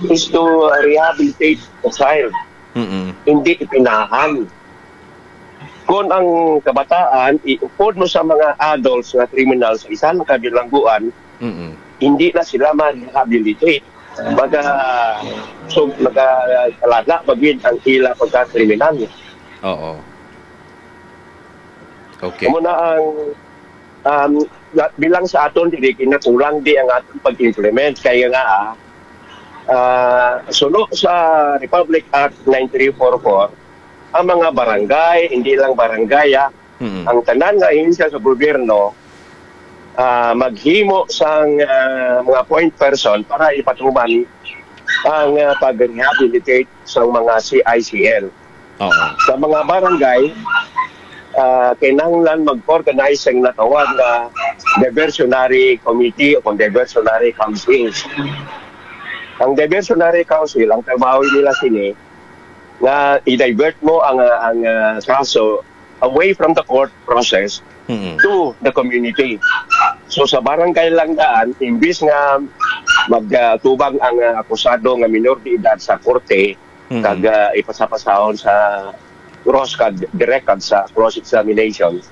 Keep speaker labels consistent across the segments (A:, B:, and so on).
A: is to rehabilitate the child. Hindi ipinahan. Kung ang kabataan, i-upod mo sa mga adults na criminals sa isang kabilangguan, hindi na sila ma-rehabilitate. Magkalaga pagin ang ila pagka-kriminal.
B: Oo. Okay.
A: Muna ang bilang sa aton, hindi kinakulang di ang aton pag-implement. Kaya nga, sunod sa Republic Act 9344, ang mga barangay, hindi lang barangay, ang tanan nga ahensya sa gobyerno, maghimo sa mga point person para ipatuman ang pag-rehabilitate sa mga CICL. Sa mga barangay, kinahanglan mag-organize ang natawag na diversionary committee o diversionary council. Ang diversionary council, ang trabaho nila sini, na i-divert mo ang kaso away from the court process to the community. So sa barangay lang daan, imbis nga magtubang ang akusado nga minor de edad sa korte, kag ipasapasahon sa direct sa cross-examination,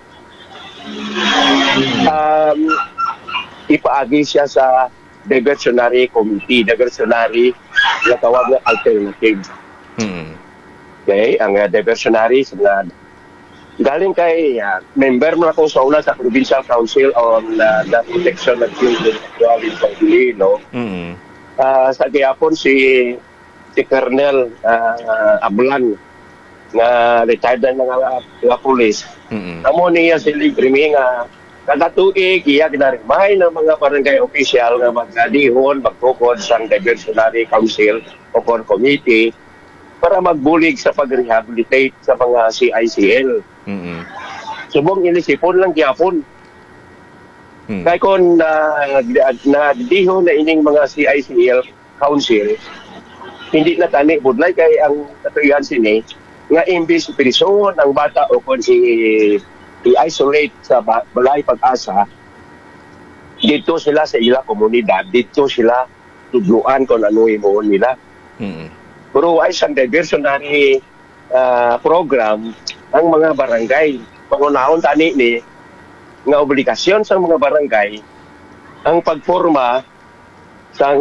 A: ipaagi siya sa diversionary committee, diversionary na tawag na alternative. Okay, ang diversionary na galing kay member mo ako sa una sa Provincial Council on the Protection of Children Sexuality, no? Sa gihapon si Colonel Ablan na retired na nga police. Amo niya si Librimi nga kada tuig iya ginaremay ng mga barangay official nga magdihon, magtukod sa diversionary council o committee para magbulig sa pag-rehabilitate sa mga CICL. Subong inisipon lang gyapon. Kaya kung nadihon na ining mga CICL council, hindi na tani budlay kay ang katuyan sini nga imbis prison ang bata o kung i-isolate sa balay pag-asa, dito sila sa ilang komunidad, dito sila tudluan kung ano imo nila. Pero ay isang diversionary program ang mga barangay. Pangunahon tani ni nga obligasyon sa mga barangay ang pagforma sa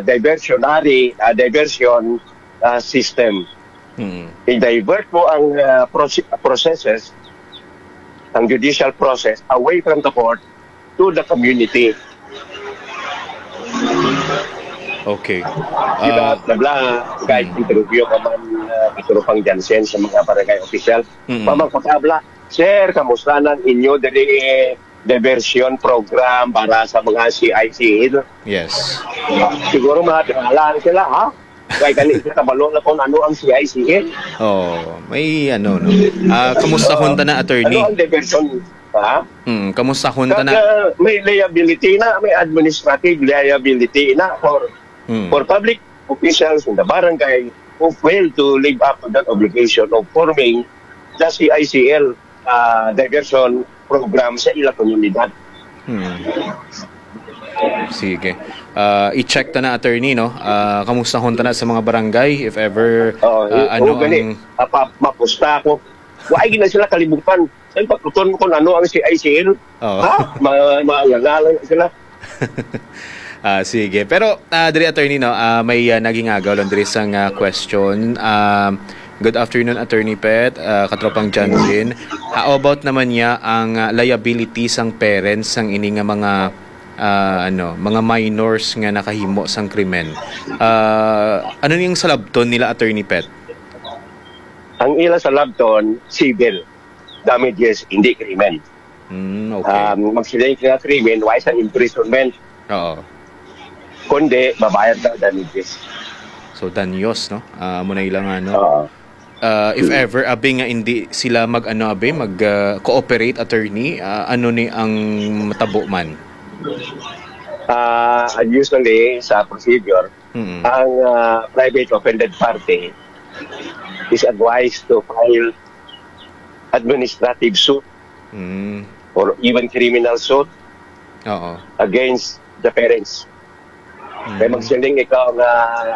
A: diversion system. I-divert mo ang processes, ang judicial process away from the court to the community.
B: Okay.
A: Kahit interview ka man Katurupang Jansen sa mga barangay official, pamagpakabla, sir, kamusta ng inyo dari diversion program para sa mga CIC?
B: Yes.
A: Siguro madalaan sila, ha? Kaya kanina kabalo na kung ano ang CIC.
B: May no. Kamusta hunta na, attorney?
A: Ano ang diversion? Ha?
B: Kamusta hunta na?
A: May liability na, may administrative liability na for public officials in the barangay who fail to live up to that obligation of forming the CICL diversion program sa ilang komunidad.
B: Sige. I-check ta na, attorney, no? Kamusta hunta na sa mga barangay if ever
A: mapusta ako. Why gina sila kalibutan? Saan pagtuton mo kung ano ang CICL? Mga sila.
B: Sige. Pero, diri, attorney, no, may naging agaw lang diri sang question. Good afternoon, Attorney Pet, Katropang Jansen. How about naman niya ang liabilities sang parents sang ini nga mga mga minors nga nakahimo sang krimen? Ano yung salabton nila, Attorney Pet?
A: Ang ila salabton, civil damages, hindi krimen.
B: Okay.
A: Magsilay ka krimen, why sa imprisonment?
B: Oo.
A: Kundi, babayad na damages.
B: So, danyos, no? Muna ilang if ever, abi nga hindi sila mag-cooperate, attorney, ano ni ang matabo man?
A: Usually, sa procedure, ang private offended party is advised to file administrative suit or even criminal suit against the parents. Kaya magsiling ikaw na